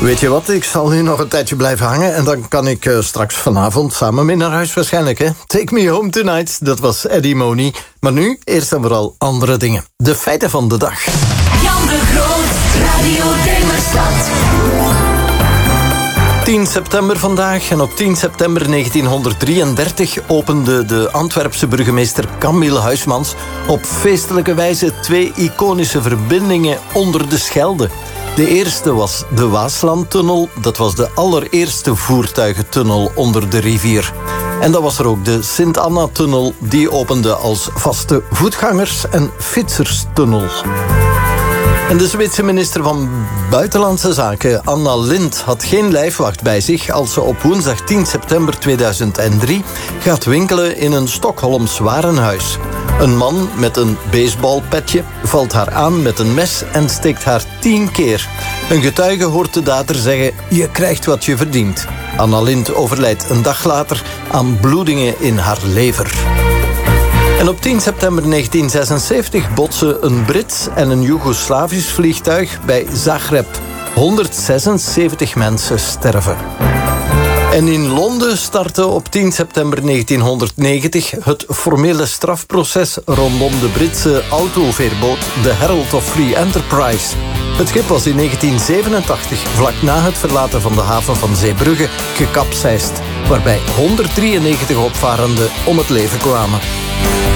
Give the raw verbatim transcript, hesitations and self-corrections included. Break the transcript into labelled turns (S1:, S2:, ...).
S1: Weet je wat, ik zal hier nog een tijdje blijven hangen... en dan kan ik uh, straks vanavond samen mee naar huis waarschijnlijk, hè? Take Me Home Tonight, dat was Eddie Money. Maar nu eerst en vooral andere dingen. De feiten van de dag.
S2: Jan de Groot, Radio Demerstad.
S1: tien september vandaag en op tien september negentienhonderddrieëndertig... opende de Antwerpse burgemeester Camille Huysmans... op feestelijke wijze twee iconische verbindingen onder de Schelde. De eerste was de Waaslandtunnel. Dat was de allereerste voertuigentunnel onder de rivier. En dan was er ook de Sint-Anna-tunnel. Die opende als vaste voetgangers- en fietserstunnel. En de Zweedse minister van Buitenlandse Zaken, Anna Lindh, had geen lijfwacht bij zich als ze op woensdag tien september tweeduizend drie gaat winkelen in een Stockholms warenhuis. Een man met een baseballpetje valt haar aan met een mes en steekt haar tien keer. Een getuige hoort de dader zeggen: je krijgt wat je verdient. Anna Lindh overlijdt een dag later aan bloedingen in haar lever. En op tien september negentienzesenzeventig botsen een Brits en een Joegoslavisch vliegtuig bij Zagreb. honderdzesenzeventig mensen sterven. En in Londen startte op tien september negentienhonderdnegentig... het formele strafproces rondom de Britse autoveerboot de Herald of Free Enterprise. Het schip was in negentien zevenentachtig, vlak na het verlaten van de haven van Zeebrugge, gekapseist, waarbij honderddrieënnegentig opvarenden om het leven kwamen.